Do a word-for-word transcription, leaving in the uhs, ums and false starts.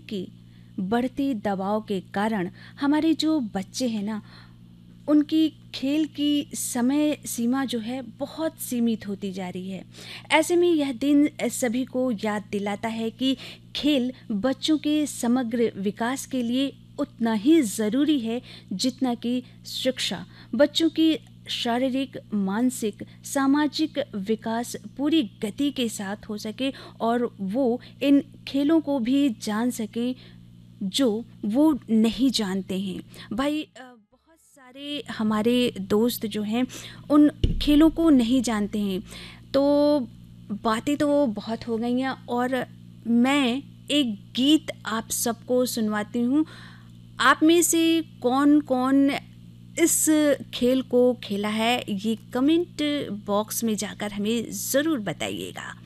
के बढ़ते दबाव के कारण हमारे जो बच्चे हैं ना, उनकी खेल की समय सीमा जो है बहुत सीमित होती जा रही है। ऐसे में यह दिन सभी को याद दिलाता है कि खेल बच्चों के समग्र विकास के लिए उतना ही ज़रूरी है जितना कि शिक्षा। बच्चों की शारीरिक, मानसिक, सामाजिक विकास पूरी गति के साथ हो सके और वो इन खेलों को भी जान सकें जो वो नहीं जानते हैं। भाई अ, बहुत सारे हमारे दोस्त जो हैं उन खेलों को नहीं जानते हैं। तो बातें तो बहुत हो गई हैं और मैं एक गीत आप सबको सुनवाती हूँ। आप में से कौन कौन इस खेल को खेला है, ये कमेंट बॉक्स में जाकर हमें ज़रूर बताइएगा।